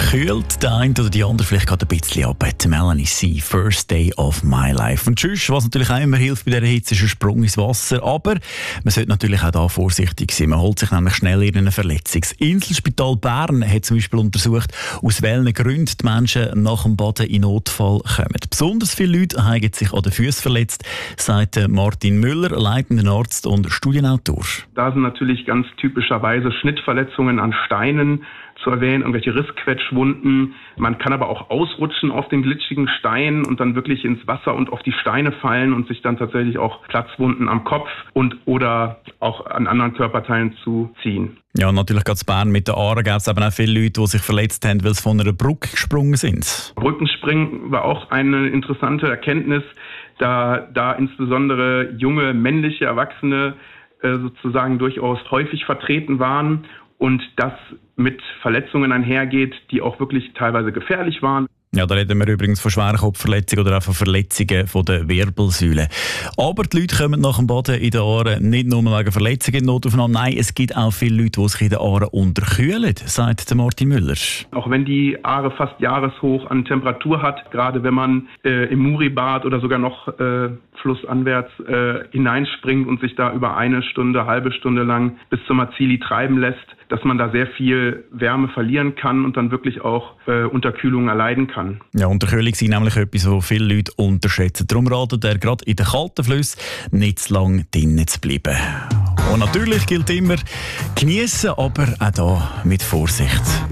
kühlt der eine oder die andere vielleicht gerade ein bisschen ab. Melanie C. First Day of My Life. Und tschüss, was natürlich auch immer hilft bei dieser Hitze, ist ein Sprung ins Wasser. Aber man sollte natürlich auch da vorsichtig sein. Man holt sich nämlich schnell irgendeine Verletzung. Das Inselspital Bern hat zum Beispiel untersucht, aus welchen Gründen die Menschen nach dem Baden in Notfall kommen. Besonders viele Leute haben sich an den Füßen verletzt, sagt Martin Müller, leitender Arzt und Studienautor. Da sind natürlich ganz typischerweise Schnittverletzungen an Steinen zu erwähnen, irgendwelche Rissquetschwunden. Man kann aber auch ausrutschen auf den glitschigen Stein und dann wirklich ins Wasser und auf die Steine fallen und sich dann tatsächlich auch Platzwunden am Kopf und oder auch an anderen Körperteilen zuziehen. Ja, natürlich gerade in Bern mit den Aare gab es aber auch viele Leute, die sich verletzt haben, weil sie von einer Brücke gesprungen sind. Brückenspringen war auch eine interessante Erkenntnis, da insbesondere junge männliche Erwachsene sozusagen durchaus häufig vertreten waren und das mit Verletzungen einhergeht, die auch wirklich teilweise gefährlich waren. Ja, da reden wir übrigens von schweren Kopfverletzungen oder auch von Verletzungen von der Wirbelsäule. Aber die Leute kommen nach dem Baden in den Aaren nicht nur wegen Verletzungen in Notaufnahme. Nein, es gibt auch viele Leute, die sich in den Aaren unterkühlen, sagt Martin Müller. Auch wenn die Aare fast jahreshoch an Temperatur hat, gerade wenn man im Muri-Bad oder sogar noch flussanwärts hineinspringt und sich da über eine Stunde, halbe Stunde lang bis zum Mazili treiben lässt, dass man da sehr viel Wärme verlieren kann und dann wirklich auch Unterkühlung erleiden kann. Ja, Unterkühlung ist nämlich etwas, was viele Leute unterschätzen. Darum ratet er gerade in den kalten Flüssen nicht zu lange drinnen zu bleiben. Und natürlich gilt immer, geniessen, aber auch hier mit Vorsicht.